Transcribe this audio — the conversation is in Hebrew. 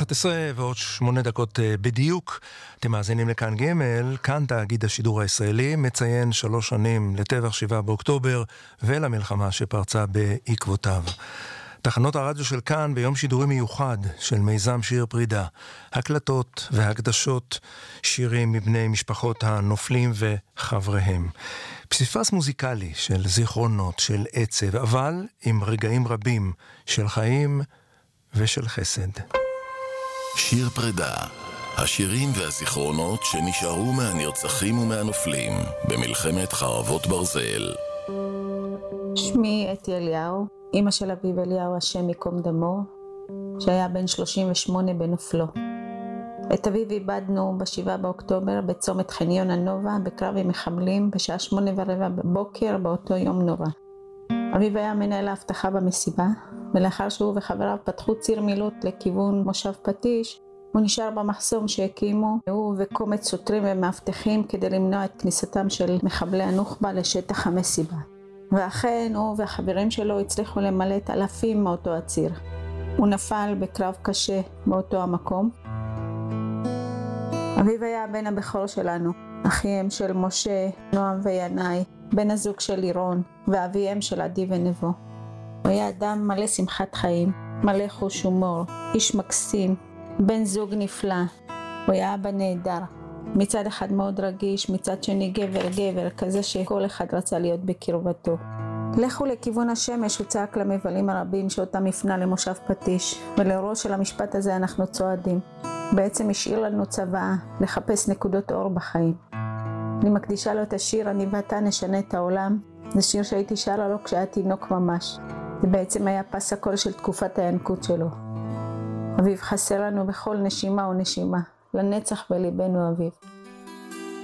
11:08 בדיוק. אתם מאזינים לכאן ג', כאן תאגיד השידור הישראלי מציין 3 שנים לטבח 7 באוקטובר ולמלחמה שפרצה בעקבותיו. תחנות הרדיו של כאן ביום שידורי מיוחד של מיזם שיר פרידה, הקלטות והקדשות, שירים מבני משפחות הנופלים וחבריהם. פסיפס מוזיקלי של זיכרונות, של עצב, אבל עם רגעים רבים של חיים ושל חסד. שיר פרידה, השירים והזיכרונות שנשארו מהנרצחים ומהנופלים במלחמת חרבות ברזל. שמי אתי אליהו, אמא של אביב אליהו, השם ייקום דמו, שהיה בן 38 בנופלו. את אביב איבדנו ב7 באוקטובר בצומת חניון הנובה בקרב עם מחבלים בשעה 8:15 בבוקר באותו יום נורא. אביב היה מנהל האבטחה במסיבה, ולאחר שהוא וחבריו פתחו ציר מילוט לכיוון מושב פטיש, הוא נשאר במחסום שהקימו, הוא וקומץ שוטרים ומאבטחים כדי למנוע את כניסתם של מחבלי הנוח'בה לשטח המסיבה. ואכן הוא והחברים שלו הצליחו למלא את אלפים מאותו הציר. הוא נפל בקרב קשה באותו המקום. אביב היה הבן הבכור שלנו, אחיהם של משה, נועם וינאי, בן הזוג של לירון, ואביהם של עדי ונבו. הוא היה אדם מלא שמחת חיים, מלא חוש הומור, איש מקסים, בן זוג נפלא. הוא היה אבא נהדר, מצד אחד מאוד רגיש, מצד שני גבר, כזה שכל אחד רצה להיות בקרבתו. לכו לכיוון השמש, הוא צעק למבלים הרבים שאותם הפנה למושב פטיש, ולאורו של המשפט הזה אנחנו צועדים. בעצם השאיר לנו צבא לחפש נקודות אור בחיים. אני מקדישה לו את השיר "אני ואתה נשנה את העולם". זה שיר שהייתי שרה לו כשהיה תינוק ממש. זה בעצם היה פס הקול של תקופת הינקות שלו. אביב חסר לנו בכל נשימה ונשימה, לנצח בליבנו אביב.